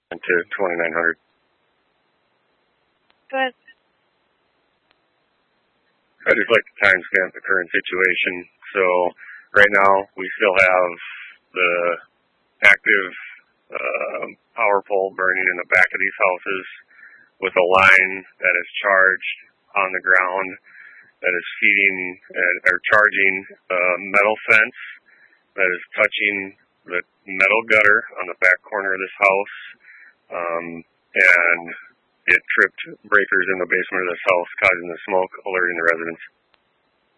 to 2900. Go ahead. I'd just like to timestamp the current situation. So right now we still have the active power pole burning in the back of these houses with a line that is charged on the ground that is feeding or charging a metal fence that is touching the metal gutter on the back corner of this house, and it tripped breakers in the basement of this house, causing the smoke, alerting the residents.